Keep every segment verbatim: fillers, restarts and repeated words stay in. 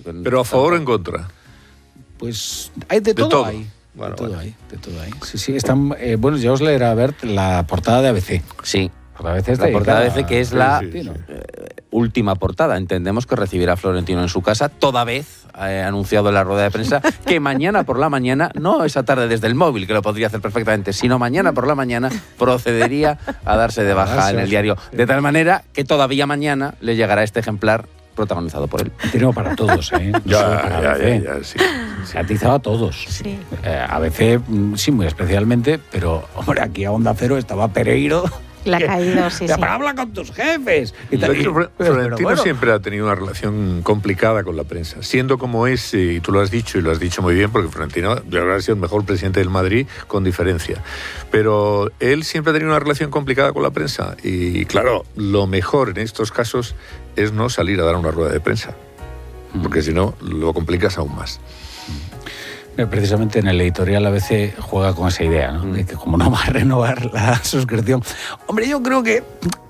Pero a favor o en contra. Pues hay de, de todo, todo. Hay. Bueno, de todo bueno. hay, de todo hay. Sí, sí, están, eh, bueno, ya os leerá Bert la portada de A B C. Sí. La, A B C la portada de A B C, que es sí, la sí, sí. Eh, última portada. Entendemos que recibirá a Florentino en su casa, toda vez ha eh, anunciado en la rueda de prensa que mañana por la mañana, no esa tarde desde el móvil, que lo podría hacer perfectamente, sino mañana por la mañana procedería a darse de baja en el diario. De tal manera que todavía mañana le llegará este ejemplar protagonizado por él. Tenemos para todos, ¿eh? No ya, para ya, A B C. ya, ya, sí. Se ha atizado a todos. Sí. Eh, A B C, sí, muy especialmente, pero, hombre, aquí a Onda Cero estaba Pereiro. Le ha caído, sí, sí. Pero habla con tus jefes. Y De hecho, pero, Florentino pero bueno. siempre ha tenido una relación complicada con la prensa, siendo como es, y tú lo has dicho, y lo has dicho muy bien, porque Florentino debe haber sido el mejor presidente del Madrid, con diferencia. Pero él siempre ha tenido una relación complicada con la prensa, y claro, lo mejor en estos casos es no salir a dar una rueda de prensa, porque si no, lo complicas aún más. Precisamente en el editorial A B C juega con esa idea, ¿no? De que como no va a renovar la suscripción. Hombre, yo creo que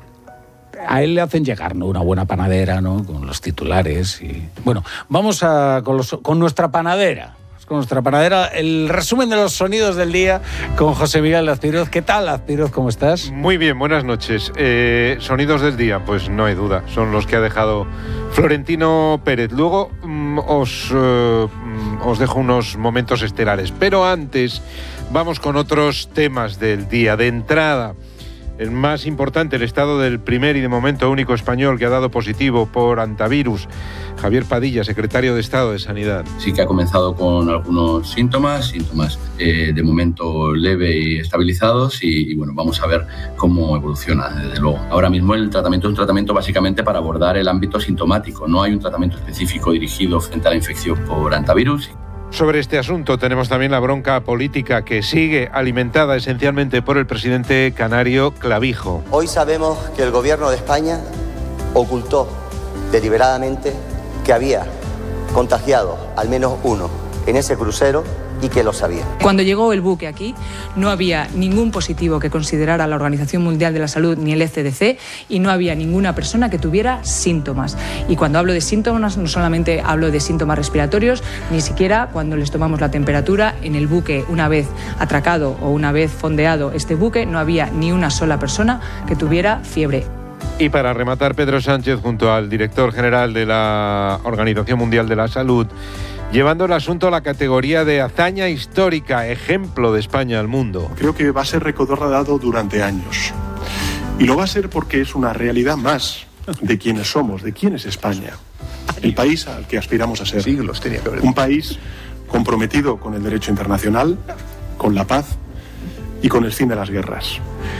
a él le hacen llegar, ¿no?, una buena panadera, ¿no?, con los titulares. Y bueno, vamos a con, los, con nuestra panadera. Con nuestra panadera, el resumen de los sonidos del día con José Miguel Azpiroz. ¿Qué tal, Azpiroz? ¿Cómo estás? Muy bien, buenas noches. Eh, sonidos del día, pues no hay duda, son los que ha dejado Florentino Pérez. Luego mm, os, eh, os dejo unos momentos estelares, pero antes vamos con otros temas del día. De entrada, el más importante, el estado del primer y de momento único español que ha dado positivo por antivirus, Javier Padilla, secretario de Estado de Sanidad. Sí que ha comenzado con algunos síntomas, síntomas eh, de momento leve y estabilizados y, y bueno, vamos a ver cómo evoluciona, desde luego. Ahora mismo el tratamiento es un tratamiento básicamente para abordar el ámbito sintomático, no hay un tratamiento específico dirigido frente a la infección por antivirus. Sobre este asunto tenemos también la bronca política que sigue alimentada esencialmente por el presidente canario Clavijo. Hoy sabemos que el gobierno de España ocultó deliberadamente que había contagiado al menos uno en ese crucero y que lo sabía. Cuando llegó el buque aquí, no había ningún positivo que considerara la Organización Mundial de la Salud ni el E C D C y no había ninguna persona que tuviera síntomas. Y cuando hablo de síntomas, no solamente hablo de síntomas respiratorios, ni siquiera cuando les tomamos la temperatura en el buque, una vez atracado o una vez fondeado este buque, no había ni una sola persona que tuviera fiebre. Y para rematar, Pedro Sánchez, junto al director general de la Organización Mundial de la Salud, llevando el asunto a la categoría de hazaña histórica, ejemplo de España al mundo. Creo que va a ser recordado durante años. Y lo va a ser porque es una realidad más de quiénes somos, de quién es España. El país al que aspiramos a ser. Siglos tenía que haber. Un país comprometido con el derecho internacional, con la paz y con el fin de las guerras.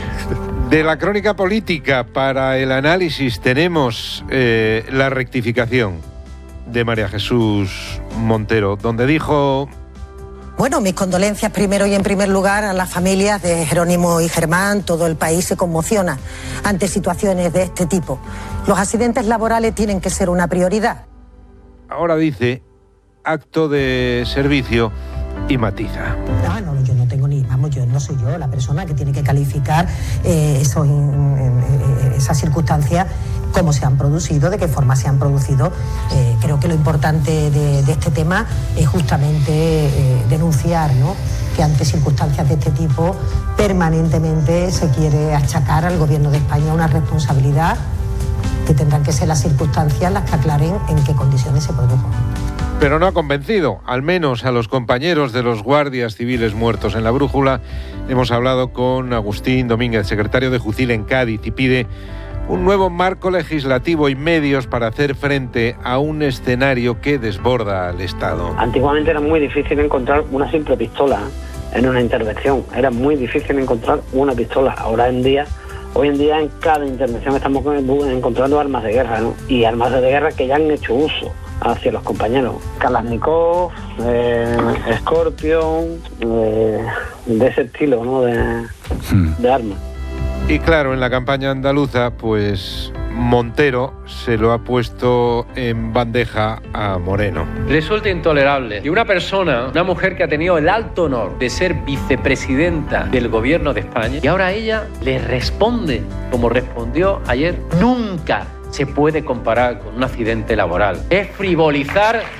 De la crónica política para el análisis tenemos eh, la rectificación de María Jesús Montero, donde dijo... Bueno, mis condolencias primero y en primer lugar a las familias de Jerónimo y Germán. Todo el país se conmociona ante situaciones de este tipo. Los accidentes laborales tienen que ser una prioridad. Ahora dice acto de servicio y matiza. Ah, no, yo no tengo ni, vamos, yo no soy yo la persona que tiene que calificar eh, esos, eh, esas circunstancias, cómo se han producido, de qué forma se han producido. Eh, creo que lo importante de, de este tema es justamente eh, denunciar, ¿no?, que ante circunstancias de este tipo permanentemente se quiere achacar al Gobierno de España una responsabilidad que tendrán que ser las circunstancias las que aclaren en qué condiciones se produjo. Pero no ha convencido, al menos a los compañeros de los guardias civiles muertos en la Brújula. Hemos hablado con Agustín Domínguez, secretario de Jucil en Cádiz, y pide un nuevo marco legislativo y medios para hacer frente a un escenario que desborda al Estado. Antiguamente era muy difícil encontrar una simple pistola en una intervención, era muy difícil encontrar una pistola. Ahora en día, hoy en día en cada intervención estamos encontrando armas de guerra, ¿no? Y armas de guerra que ya han hecho uso hacia los compañeros. Kalashnikov, eh, Scorpion, eh, de ese estilo, ¿no?, de, de armas. Y claro, en la campaña andaluza, pues Montero se lo ha puesto en bandeja a Moreno. Resulta intolerable que una persona, una mujer que ha tenido el alto honor de ser vicepresidenta del gobierno de España, y ahora ella le responde como respondió ayer. Nunca se puede comparar con un accidente laboral. Es frivolizar